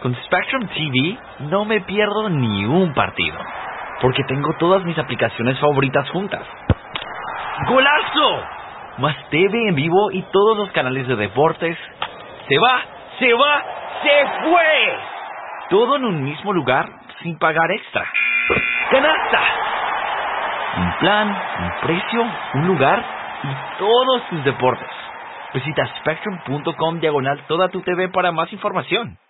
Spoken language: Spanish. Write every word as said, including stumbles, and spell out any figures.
Con Spectrum T V no me pierdo ni un partido, porque tengo todas mis aplicaciones favoritas juntas. ¡Golazo! Más T V en vivo y todos los canales de deportes. ¡Se va! ¡Se va! ¡Se fue! Todo en un mismo lugar sin pagar extra. ¡Canasta! Un plan, un precio, un lugar y todos tus deportes. Visita spectrum punto com diagonal toda tu T V para más información.